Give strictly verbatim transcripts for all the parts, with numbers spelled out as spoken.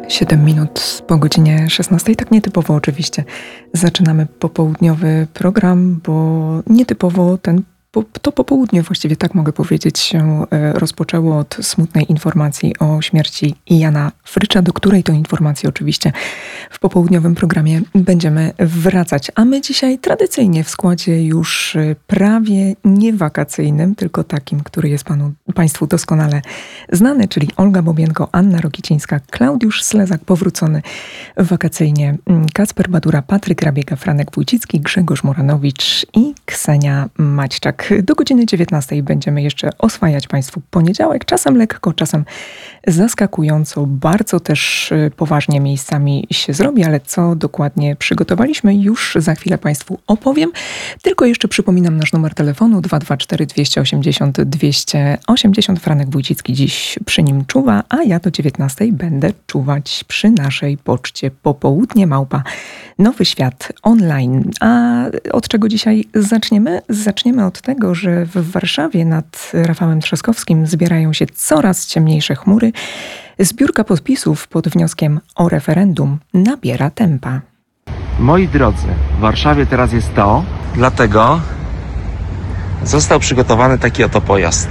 siedem minut po godzinie szesnastej, tak nietypowo oczywiście. Zaczynamy popołudniowy program, bo nietypowo ten to popołudnie, właściwie tak mogę powiedzieć, się rozpoczęło od smutnej informacji o śmierci Jana Frycza, do której to informacji oczywiście w popołudniowym programie będziemy wracać. A my dzisiaj tradycyjnie w składzie już prawie nie wakacyjnym, tylko takim, który jest panu, Państwu doskonale znany, czyli Olga Bobienko, Anna Rokicińska, Klaudiusz Slezak powrócony wakacyjnie, Kacper Badura, Patryk Rabiega, Franek Wójcicki, Grzegorz Moranowicz i Ksenia Maćczak. Do godziny dziewiętnastej będziemy jeszcze oswajać Państwu poniedziałek, czasem lekko, czasem zaskakująco, bardzo też poważnie miejscami się zrobi, ale co dokładnie przygotowaliśmy, już za chwilę Państwu opowiem. Tylko jeszcze przypominam nasz numer telefonu dwa dwa cztery, dwieście osiemdziesiąt, dwieście osiemdziesiąt. Franek Wójcicki dziś przy nim czuwa, a ja do dziewiętnastej będę czuwać przy naszej poczcie popołudnie małpa Nowy Świat Online. A od czego dzisiaj zaczniemy? Zaczniemy od tego, że w Warszawie nad Rafałem Trzaskowskim zbierają się coraz ciemniejsze chmury. Zbiórka podpisów pod wnioskiem o referendum nabiera tempa. Moi drodzy, w Warszawie teraz jest to, dlatego został przygotowany taki oto pojazd.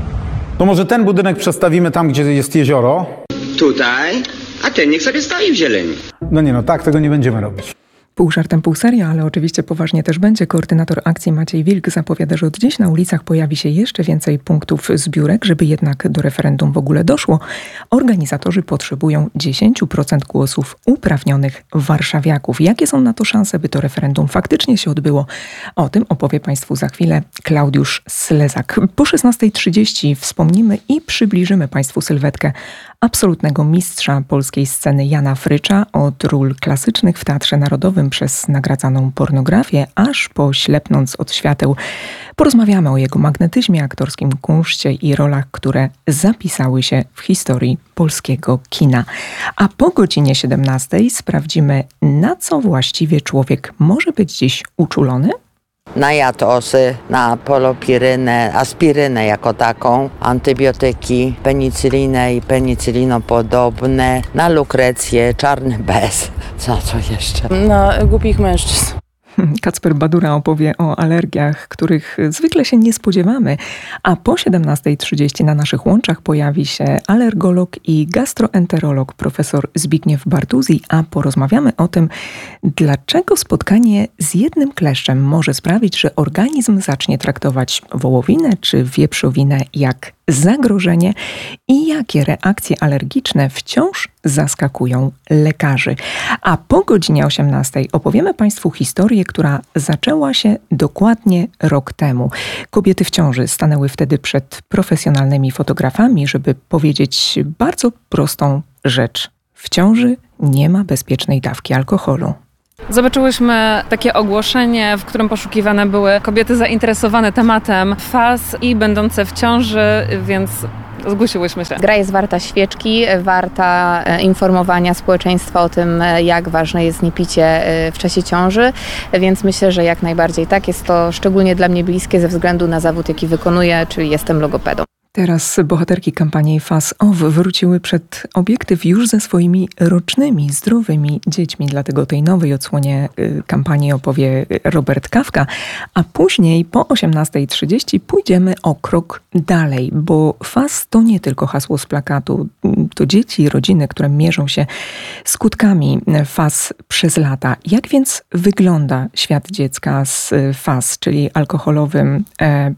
To może ten budynek przestawimy tam, gdzie jest jezioro? Tutaj, a ten niech sobie stoi w zieleni. No nie, no tak, tego nie będziemy robić. Pół żartem, pół serio, ale oczywiście poważnie też będzie. Koordynator akcji Maciej Wilk zapowiada, że od dziś na ulicach pojawi się jeszcze więcej punktów zbiórek. Żeby jednak do referendum w ogóle doszło, organizatorzy potrzebują dziesięć procent głosów uprawnionych warszawiaków. Jakie są na to szanse, by to referendum faktycznie się odbyło? O tym opowie Państwu za chwilę Klaudiusz Slezak. Po szesnastej trzydzieści wspomnimy i przybliżymy Państwu sylwetkę absolutnego mistrza polskiej sceny Jana Frycza, od ról klasycznych w Teatrze Narodowym przez nagradzaną pornografię, aż po Ślepnąc od świateł. Porozmawiamy o jego magnetyzmie, aktorskim kunszcie i rolach, które zapisały się w historii polskiego kina. A po godzinie siedemnastej sprawdzimy, na co właściwie człowiek może być dziś uczulony. Na jatosy, na polopirynę, aspirynę jako taką, antybiotyki, penicylinę i penicylinopodobne, na lukrecję, czarny bez. Co to jeszcze? Na głupich mężczyzn. Kacper Badura opowie o alergiach, których zwykle się nie spodziewamy, a po siedemnastej trzydzieści na naszych łączach pojawi się alergolog i gastroenterolog profesor Zbigniew Bartuzzi, a porozmawiamy o tym, dlaczego spotkanie z jednym kleszczem może sprawić, że organizm zacznie traktować wołowinę czy wieprzowinę jak zagrożenie i jakie reakcje alergiczne wciąż zaskakują lekarzy. A po godzinie osiemnastej opowiemy Państwu historię, która zaczęła się dokładnie rok temu. Kobiety w ciąży stanęły wtedy przed profesjonalnymi fotografami, żeby powiedzieć bardzo prostą rzecz. W ciąży nie ma bezpiecznej dawki alkoholu. Zobaczyłyśmy takie ogłoszenie, w którym poszukiwane były kobiety zainteresowane tematem F A S i będące w ciąży, więc zgłosiłyśmy się. Gra jest warta świeczki, warta informowania społeczeństwa o tym, jak ważne jest niepicie w czasie ciąży, więc myślę, że jak najbardziej tak. Jest to szczególnie dla mnie bliskie ze względu na zawód, jaki wykonuję, czyli jestem logopedą. Teraz bohaterki kampanii F A S O W wróciły przed obiektyw już ze swoimi rocznymi, zdrowymi dziećmi. Dlatego o tej nowej odsłonie kampanii opowie Robert Kawka. A później po osiemnastej trzydzieści pójdziemy o krok dalej, bo F A S to nie tylko hasło z plakatu. To dzieci i rodziny, które mierzą się skutkami F A S przez lata. Jak więc wygląda świat dziecka z F A S, czyli alkoholowym, e,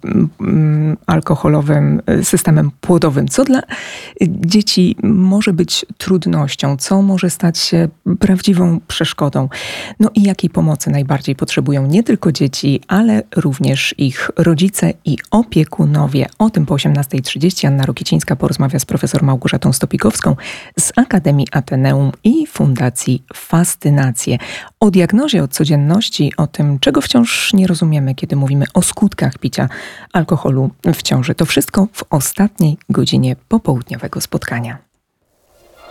alkoholowym systemem płodowym? Co dla dzieci może być trudnością? Co może stać się prawdziwą przeszkodą? No i jakiej pomocy najbardziej potrzebują nie tylko dzieci, ale również ich rodzice i opiekunowie? O tym po osiemnastej trzydzieści Anna Rokicińska porozmawia z profesor Małgorzatą Stopikowską z Akademii Ateneum i Fundacji Fascynacje. O diagnozie, o codzienności, o tym, czego wciąż nie rozumiemy, kiedy mówimy o skutkach picia alkoholu w ciąży. To wszystko w ostatniej godzinie popołudniowego spotkania.